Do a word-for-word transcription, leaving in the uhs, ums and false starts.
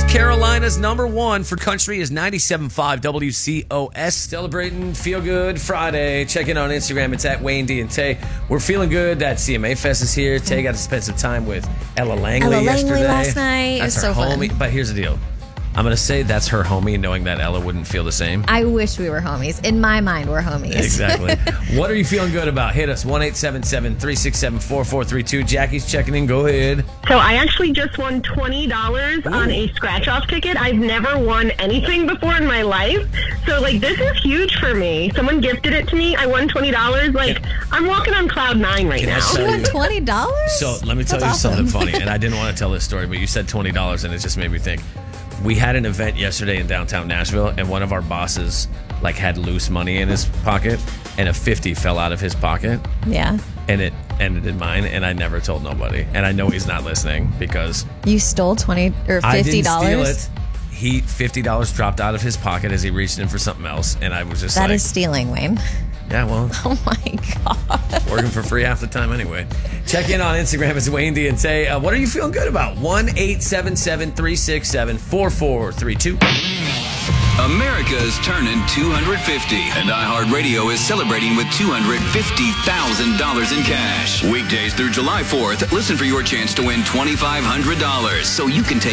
Carolina's number one for country is ninety-seven point five W C O S. Celebrating Feel Good Friday. Check in on Instagram. It's at Wayne D and Tay. We're feeling good that C M A Fest is here. Tay got to spend some time with Ella Langley Ella yesterday. Langley last night. That's It was her so homie. fun. But here's the deal. I'm going to say that's her homie, knowing that Ella wouldn't feel the same. I wish we were homies. In my mind, we're homies. Exactly. What are you feeling good about? Hit us. one eight seven seven, three six seven, four four three two. Jackie's checking in. Go ahead. So I actually just won twenty dollars on a scratch-off ticket. I've never won anything before in my life. So, like, this is huge for me. Someone gifted it to me. I won twenty dollars. Like, I'm walking on cloud nine right Can I now. tell You won twenty dollars? So let me tell That's you something awesome. funny. And I didn't want to tell this story, but you said twenty dollars and it just made me think. We had an event yesterday in downtown Nashville, and one of our bosses like had loose money in his pocket, and a fifty fell out of his pocket, Yeah. and it ended in mine, and I never told nobody. And I know he's not listening because You stole twenty or I fifty didn't dollars. steal it. He fifty dollars dropped out of his pocket as he reached in for something else, and I was just That like, is stealing, Wayne. yeah, well, Oh my god. working for free half the time anyway. Check in on Instagram as Wayne D and say, uh, what are you feeling good about? one eight seven seven, three six seven, four four three two. America's turning two hundred fifty, and iHeartRadio is celebrating with two hundred fifty thousand dollars in cash. Weekdays through July fourth, listen for your chance to win twenty-five hundred dollars so you can take